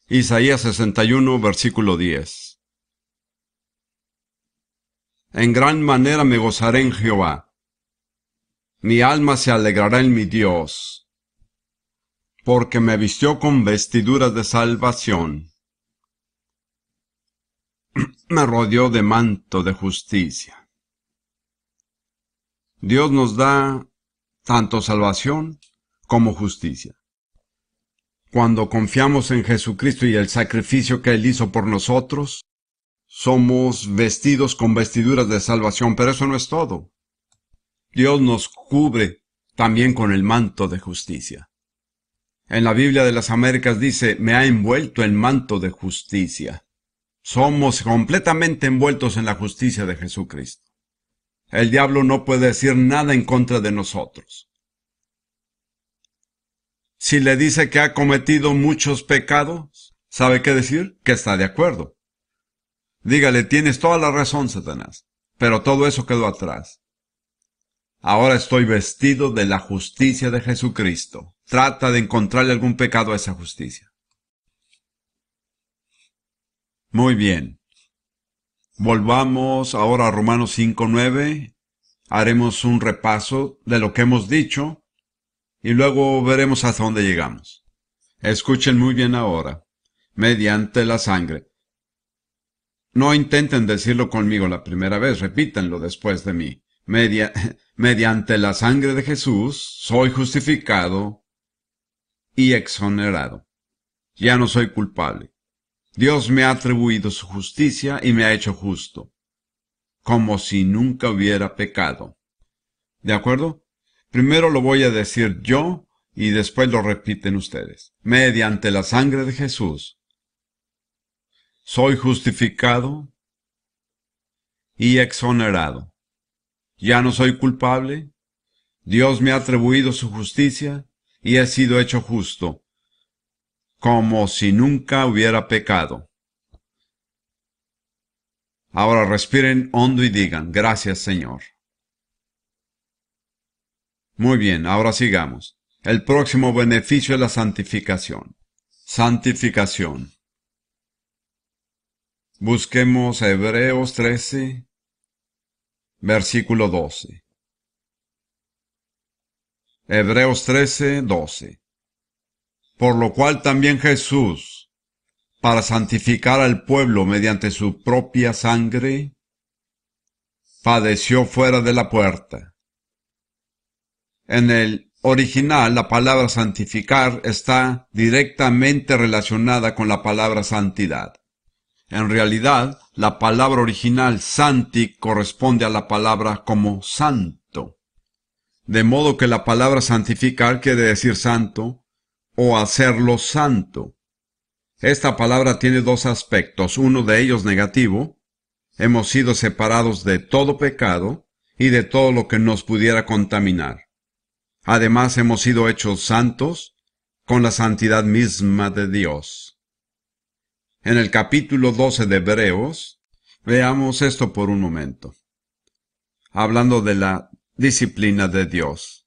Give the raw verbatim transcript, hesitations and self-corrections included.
Isaías sesenta y uno, versículo diez. En gran manera me gozaré en Jehová. Mi alma se alegrará en mi Dios, porque me vistió con vestiduras de salvación. Me rodeó de manto de justicia. Dios nos da tanto salvación como justicia. Cuando confiamos en Jesucristo y el sacrificio que Él hizo por nosotros, somos vestidos con vestiduras de salvación, pero eso no es todo. Dios nos cubre también con el manto de justicia. En la Biblia de las Américas dice, me ha envuelto el manto de justicia. Somos completamente envueltos en la justicia de Jesucristo. El diablo no puede decir nada en contra de nosotros. Si le dice que ha cometido muchos pecados, ¿sabe qué decir? Que está de acuerdo. Dígale, tienes toda la razón, Satanás, pero todo eso quedó atrás. Ahora estoy vestido de la justicia de Jesucristo. Trata de encontrarle algún pecado a esa justicia. Muy bien. Volvamos ahora a Romanos cinco nueve. Haremos un repaso de lo que hemos dicho y luego veremos hasta dónde llegamos. Escuchen muy bien ahora. Mediante la sangre. No intenten decirlo conmigo la primera vez, repítanlo después de mí. Media, mediante la sangre de Jesús soy justificado y exonerado. Ya no soy culpable. Dios me ha atribuido su justicia y me ha hecho justo, como si nunca hubiera pecado. ¿De acuerdo? Primero lo voy a decir yo y después lo repiten ustedes. Mediante la sangre de Jesús soy justificado y exonerado. Ya no soy culpable. Dios me ha atribuido su justicia y he sido hecho justo, como si nunca hubiera pecado. Ahora respiren hondo y digan, gracias Señor. Muy bien, ahora sigamos. El próximo beneficio es la santificación. Santificación. Busquemos Hebreos trece, versículo doce. Hebreos trece, doce. Por lo cual también Jesús, para santificar al pueblo mediante su propia sangre, padeció fuera de la puerta. En el original, la palabra santificar está directamente relacionada con la palabra santidad. En realidad, la palabra original santi corresponde a la palabra como santo. De modo que la palabra santificar quiere decir santo o hacerlo santo. Esta palabra tiene dos aspectos, uno de ellos negativo. Hemos sido separados de todo pecado y de todo lo que nos pudiera contaminar. Además, hemos sido hechos santos con la santidad misma de Dios. En el capítulo doce de Hebreos, veamos esto por un momento. Hablando de la disciplina de Dios.